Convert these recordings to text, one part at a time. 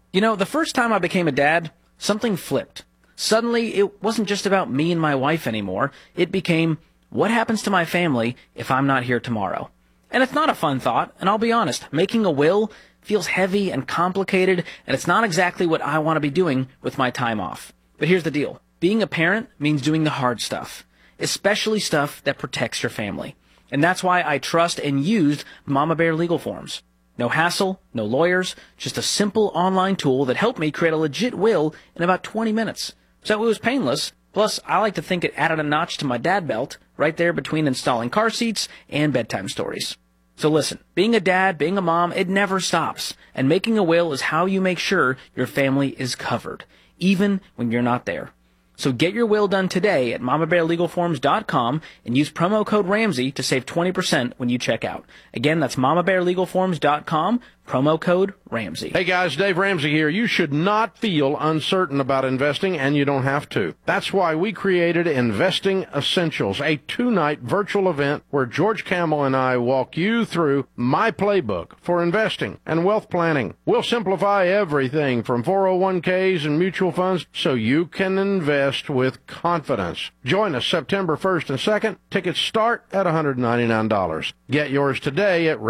You know, the first time I became a dad, something flipped. Suddenly, it wasn't just about me and my wife anymore. It became, what happens to my family if I'm not here tomorrow? And it's not a fun thought, and I'll be honest, making a will feels heavy and complicated, and it's not exactly what I want to be doing with my time off. But here's the deal. Being a parent means doing the hard stuff, especially stuff that protects your family. And that's why I trust and used Mama Bear Legal Forms. No hassle, no lawyers, just a simple online tool that helped me create a legit will in about 20 minutes. So it was painless. Plus, I like to think it added a notch to my dad belt, right there between installing car seats and bedtime stories. So listen, being a dad, being a mom, it never stops. And making a will is how you make sure your family is covered, even when you're not there. So get your will done today at MamaBearLegalForms.com and use promo code Ramsey to save 20% when you check out. Again, that's MamaBearLegalForms.com, promo code Ramsey. Hey guys, Dave Ramsey here. You should not feel uncertain about investing, and you don't have to. That's why we created Investing Essentials, a 2-night virtual event where George Camel and I walk you through my playbook for investing and wealth planning. We'll simplify everything from 401ks and mutual funds so you can invest with confidence. Join us September 1st and 2nd. Tickets start at $199. Get yours today at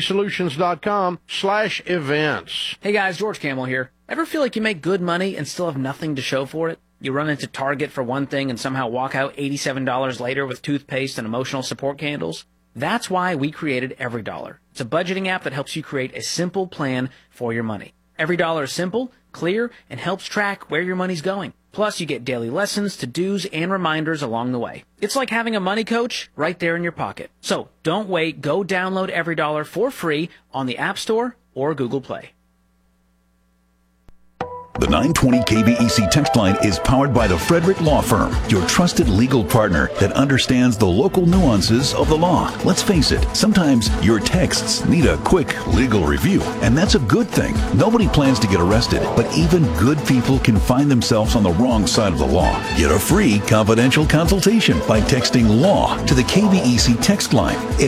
RamseySolutions.com/events. Hey guys, George Camel here. Ever feel like you make good money and still have nothing to show for it? You run into Target for one thing and somehow walk out $87 later with toothpaste and emotional support candles? That's why we created EveryDollar. It's a budgeting app that helps you create a simple plan for your money. EveryDollar is simple, clear, and helps track where your money's going. Plus, you get daily lessons, to-dos, and reminders along the way. It's like having a money coach right there in your pocket. So don't wait. Go download EveryDollar for free on the App Store or Google Play. The 920 KVEC text line is powered by the Frederick Law Firm, your trusted legal partner that understands the local nuances of the law. Let's face it, sometimes your texts need a quick legal review, and that's a good thing. Nobody plans to get arrested, but even good people can find themselves on the wrong side of the law. Get a free confidential consultation by texting LAW to the KVEC text line at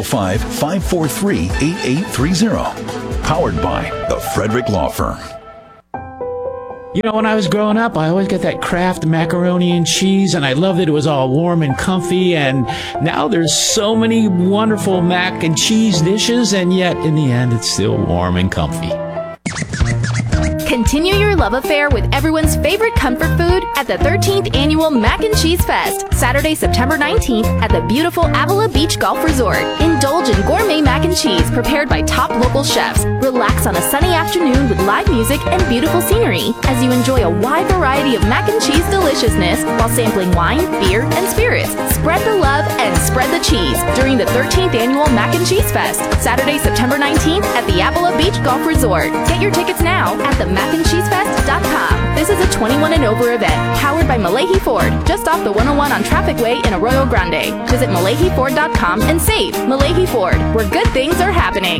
805-543-8830. Powered by the Frederick Law Firm. You know, when I was growing up, I always got that Kraft macaroni and cheese, and I loved that it was all warm and comfy, and now there's so many wonderful mac and cheese dishes, and yet, in the end, it's still warm and comfy. Continue your love affair with everyone's favorite comfort food at the 13th Annual Mac and Cheese Fest, Saturday, September 19th at the beautiful Avila Beach Golf Resort. Indulge in gourmet mac and cheese prepared by top local chefs. Relax on a sunny afternoon with live music and beautiful scenery as you enjoy a wide variety of mac and cheese deliciousness while sampling wine, beer, and spirits. Spread the love and spread the cheese during the 13th Annual Mac and Cheese Fest, Saturday, September 19th at the Avila Beach Golf Resort. Get your tickets now at themacandcheesefest.com. This is a 21 and over event, powered by Malahi Ford, just off the 101 on Traffic Way in Arroyo Grande. Visit MalahiFord.com and save. Malahi Ford, where good things are happening.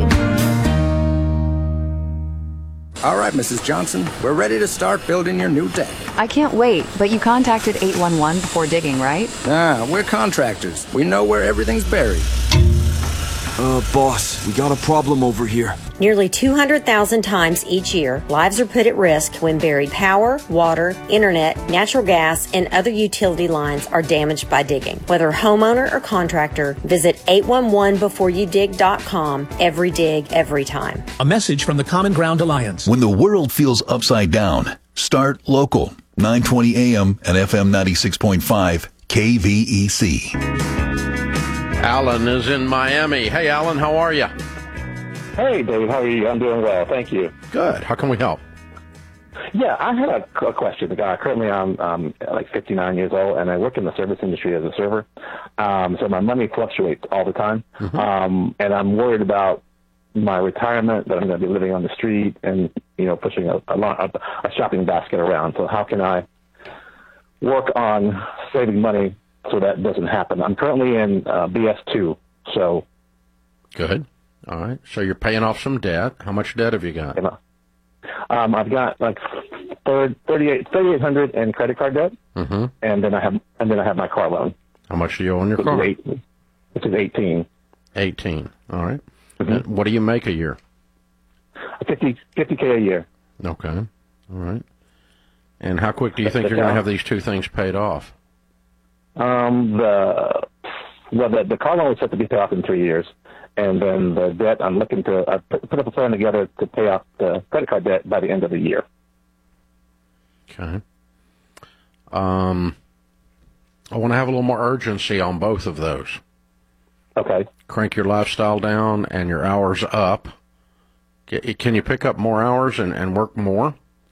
All right, Mrs. Johnson, we're ready to start building your new deck. I can't wait, but you contacted 811 before digging, right? We're contractors. We know where everything's buried. Boss, we got a problem over here. Nearly 200,000 times each year, lives are put at risk when buried power, water, internet, natural gas, and other utility lines are damaged by digging. Whether homeowner or contractor, visit 811beforeyoudig.com. Every dig, every time. A message from the Common Ground Alliance. When the world feels upside down, start local. 920 AM and FM 96.5 KVEC. Alan is in Miami. Hey, Alan, how are you? Hey, Dave, how are you? I'm doing well, thank you. Good. How can we help? Yeah, I had a question. Currently, I'm like 59 years old, and I work in the service industry as a server. So my money fluctuates all the time, and I'm worried about my retirement, that I'm going to be living on the street and, pushing a shopping basket around. So how can I work on saving money so that doesn't happen? I'm currently in BS2, so. Good. All right. So you're paying off some debt. How much debt have you got? I've got like $3,800 in credit card debt, and then I have my car loan. How much do you owe on your car? Which is 18. 18. All right. What do you make a year? $50K a year. Okay. All right. And how quick do you think you're going to have these two things paid off? The car loan is set to be paid off in 3 years. And then the debt, I'm looking to put up a plan together to pay off the credit card debt by the end of the year. Okay. I want to have a little more urgency on both of those. Okay. Crank your lifestyle down and your hours up. Can you pick up more hours and work more?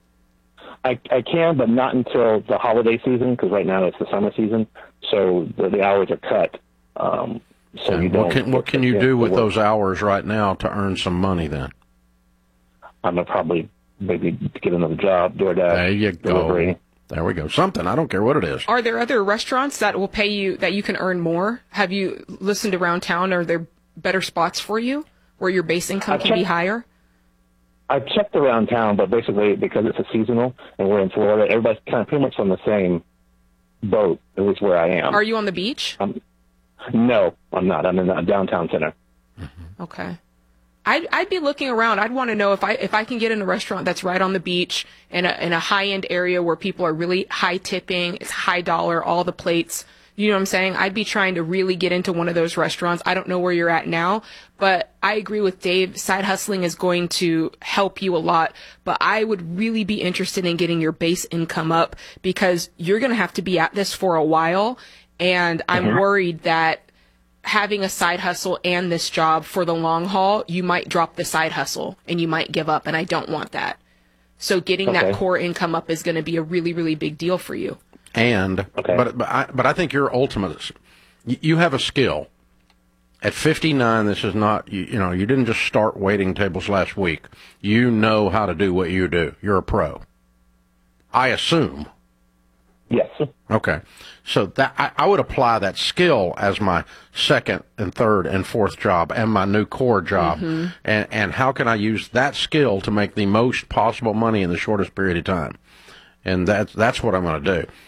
I can, but not until the holiday season, because right now it's the summer season, so the hours are cut. So you don't. What can you do with those hours right now to earn some money then? I'm going to probably maybe get another job, DoorDash. There you delivery. go. There we go. Something. I don't care what it is. Are there other restaurants that will pay you, that you can earn more? Have you listened around town? Are there better spots for you where your base income can be higher? I've checked around town, but basically because it's a seasonal and we're in Florida, everybody's kind of pretty much on the same boat, at least where I am. Are you on the beach? No, I'm not. I'm in the downtown center. Mm-hmm. Okay. I'd be looking around. I'd want to know if I can get in a restaurant that's right on the beach in a high-end area where people are really high tipping, it's high dollar, all the plates. You know what I'm saying? I'd be trying to really get into one of those restaurants. I don't know where you're at now, but I agree with Dave. Side hustling is going to help you a lot, but I would really be interested in getting your base income up because you're going to have to be at this for a while, and I'm worried that having a side hustle and this job for the long haul, you might drop the side hustle and you might give up, and I don't want that. So getting that core income up is going to be a really, really big deal for you. And but I think your ultimate, you have a skill. At 59, this is not, you didn't just start waiting tables last week. You know how to do what you do. You're a pro. I assume. Yes. Okay. So that I would apply that skill as my second and third and fourth job and my new core job. Mm-hmm. And how can I use that skill to make the most possible money in the shortest period of time? And that's what I'm going to do.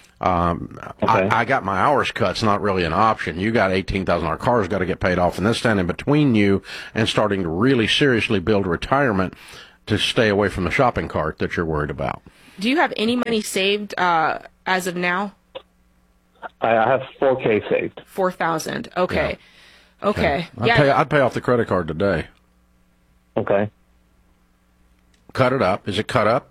I got my hours cut. It's not really an option. You got $18,000 cars got to get paid off, and that's standing between you and starting to really seriously build retirement to stay away from the shopping cart that you're worried about. Do you have any money saved as of now? I have $4,000 saved. 4,000. Okay. Yeah. Okay. I'd pay off the credit card today. Okay. Cut it up. Is it cut up?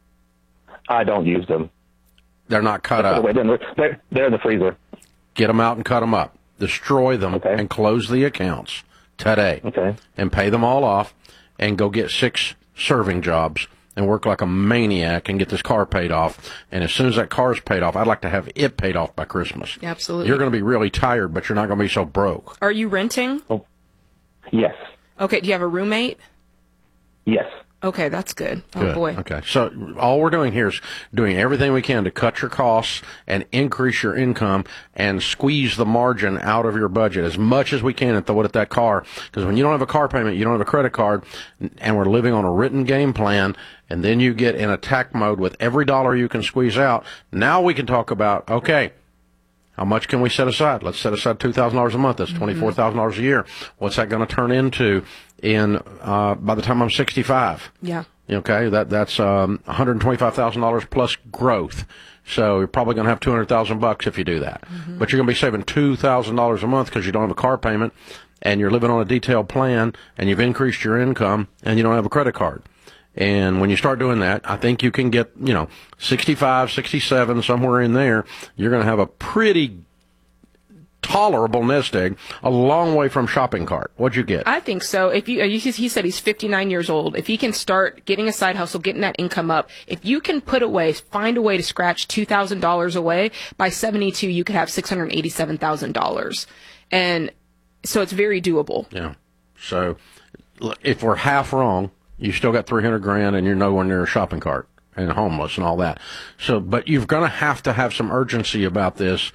I don't use them. They're not cut up. They're in the freezer. Get them out and cut them up. Destroy them and close the accounts today. Okay. And pay them all off and go get 6 serving jobs and work like a maniac and get this car paid off. And as soon as that car's paid off, I'd like to have it paid off by Christmas. Absolutely. You're going to be really tired, but you're not going to be so broke. Are you renting? Oh. Yes. Okay. Do you have a roommate? Yes. Okay, that's good. Good. Oh, boy. Okay, so all we're doing here is doing everything we can to cut your costs and increase your income and squeeze the margin out of your budget as much as we can and throw it at that car. Because when you don't have a car payment, you don't have a credit card, and we're living on a written game plan, and then you get in attack mode with every dollar you can squeeze out, now we can talk about, okay, how much can we set aside? Let's set aside $2,000 a month. That's $24,000 a year. What's that going to turn into by the time I'm 65? Yeah. Okay, that's $125,000 plus growth. So you're probably going to have $200,000 if you do that. Mm-hmm. But you're going to be saving $2,000 a month because you don't have a car payment, and you're living on a detailed plan, and you've increased your income, and you don't have a credit card. And when you start doing that, I think you can get, 65, 67, somewhere in there. You're going to have a pretty tolerable nest egg, a long way from shopping cart. What'd you get? I think so. If he said he's 59 years old. If he can start getting a side hustle, getting that income up, if you can find a way to scratch $2,000 away, by 72, you could have $687,000. And so it's very doable. Yeah. So if we're half wrong, you still got $300,000 and you're nowhere near a shopping cart and homeless and all that. So, but you're going to have some urgency about this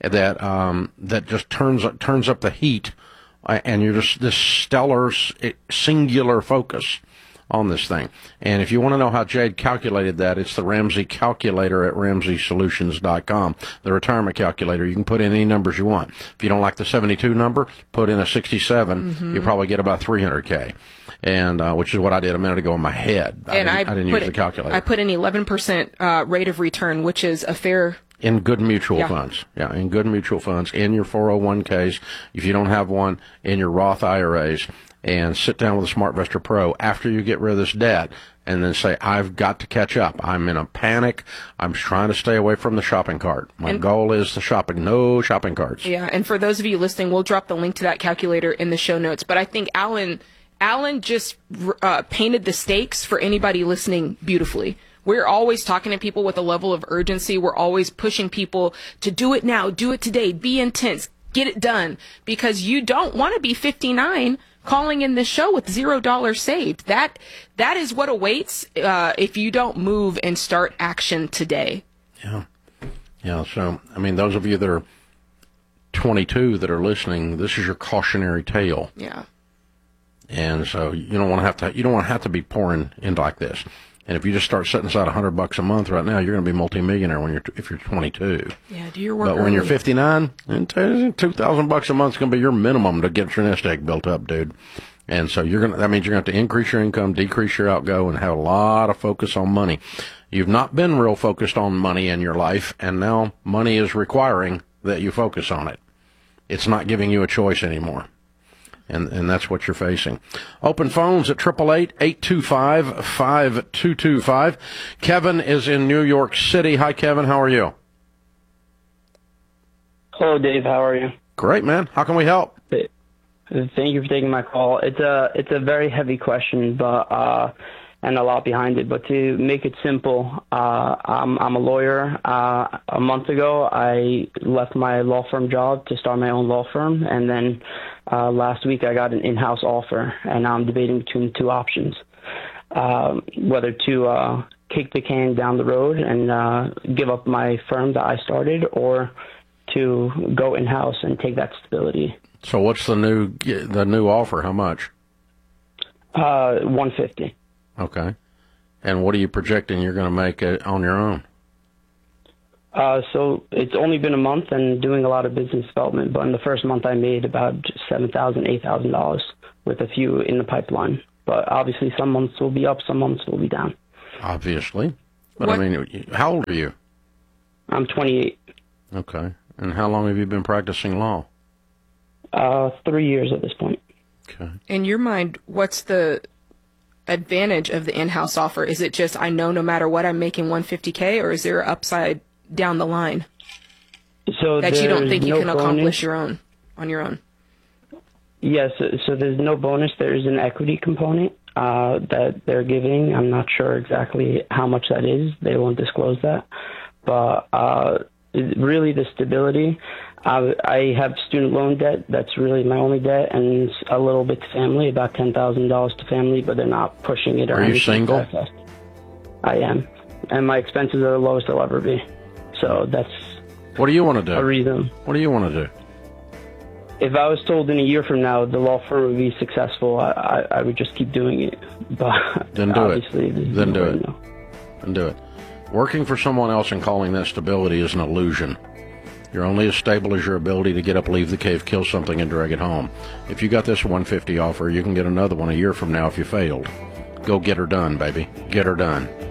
that just turns up the heat, and you're just this stellar, singular focus on this thing. And if you want to know how Jade calculated that, it's the Ramsey calculator at RamseySolutions.com, the retirement calculator. You can put in any numbers you want. If you don't like the 72 number, put in a 67. You'll probably get about $300K. And which is what I did a minute ago in my head. I didn't use the calculator. I put an 11% rate of return, which is a fair... In good mutual funds. Yeah, in good mutual funds, in your 401ks, if you don't have one, in your Roth IRAs, and sit down with a SmartVestor Pro after you get rid of this debt, and then say, I've got to catch up. I'm in a panic. I'm trying to stay away from the shopping cart. My goal is the shopping, no shopping carts. Yeah, and for those of you listening, we'll drop the link to that calculator in the show notes. But I think Alan just painted the stakes for anybody listening beautifully. We're always talking to people with a level of urgency. We're always pushing people to do it now, do it today, be intense, get it done, because you don't want to be 59 calling in this show with $0 saved. That is what awaits if you don't move and start action today. Yeah. So, I mean, those of you that are 22 that are listening, this is your cautionary tale. Yeah. And so you don't want to have to be pouring into like this. And if you just start setting aside $100 a month right now, you're going to be multimillionaire if you're 22. Yeah, do your work. But when you're 59, $2,000 a month is going to be your minimum to get your nest egg built up, dude. And so that means you're going to have to increase your income, decrease your outgo, and have a lot of focus on money. You've not been real focused on money in your life, and now money is requiring that you focus on it. It's not giving you a choice anymore. And that's what you're facing. Open phones at 888-825-5225. Kevin is in New York City. Hi, Kevin. How are you? Hello, Dave. How are you? Great, man. How can we help? Thank you for taking my call. It's a very heavy question, but and a lot behind it. But to make it simple, I'm a lawyer. A month ago, I left my law firm job to start my own law firm, and then last week I got an in-house offer, and I'm debating between two options, whether to kick the can down the road and give up my firm that I started, or to go in-house and take that stability. So what's the new offer? How much? $150. Okay. And what are you projecting you're going to make on your own? So it's only been a month and doing a lot of business development, but in the first month I made about $7,000, $8,000 with a few in the pipeline. But obviously some months will be up, some months will be down. Obviously. But I mean, how old are you? I'm 28. Okay. And how long have you been practicing law? 3 years at this point. Okay. In your mind, what's the advantage of the in-house offer? Is it just, I know no matter what I'm making $150K, or is there an upside down the line that you don't think you can accomplish on your own? Yes, so there's no bonus. There's an equity component that they're giving. I'm not sure exactly how much that is. They won't disclose that. But really the stability, I have student loan debt. That's really my only debt, and a little bit to family, about $10,000 to family, but they're not pushing it. Are you single? I am. And my expenses are the lowest they'll ever be. So that's... What do you want to do? A reason. What do you want to do? If I was told in a year from now the law firm would be successful, I would just keep doing it. But then do it. Then do it. Then do it. Working for someone else and calling that stability is an illusion. You're only as stable as your ability to get up, leave the cave, kill something, and drag it home. If you got this 150 offer, you can get another one a year from now if you failed. Go get her done, baby. Get her done.